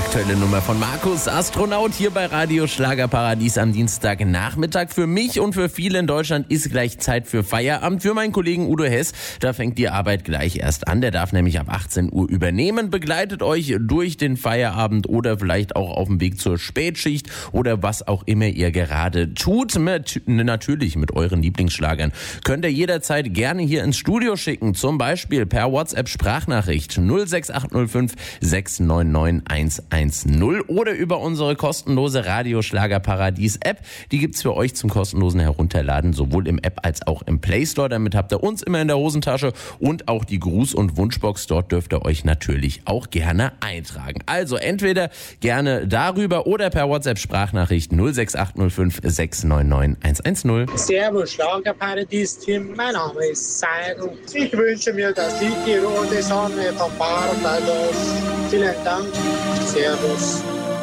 aktuelle Nummer von Markus, Astronaut, hier bei Radio Schlagerparadies am Dienstagnachmittag. Für mich und für viele in Deutschland ist gleich Zeit für Feierabend. Für meinen Kollegen Udo Hess, da fängt die Arbeit gleich erst an. Der darf nämlich ab 18 Uhr übernehmen, begleitet euch durch den Feierabend oder vielleicht auch auf dem Weg zur Spätschicht oder was auch immer ihr gerade tut. Natürlich mit euren Lieblingsschlagern. Könnt ihr jederzeit gerne hier ins Studio schicken, zum Beispiel per WhatsApp-Sprachnachricht 06805 699 110 oder über unsere kostenlose Radio Schlagerparadies App. Die gibt's für euch zum kostenlosen Herunterladen, sowohl im App als auch im Play Store. Damit habt ihr uns immer in der Hosentasche und auch die Gruß- und Wunschbox. Dort dürft ihr euch natürlich auch gerne eintragen. Also entweder gerne darüber oder per WhatsApp-Sprachnachricht 06805 699 110. Servus Schlagerparadies-Team, mein Name ist Seidel. Ich wünsche mir, dass die rote Sonne vom Barbados. Vielen Dank. Servus.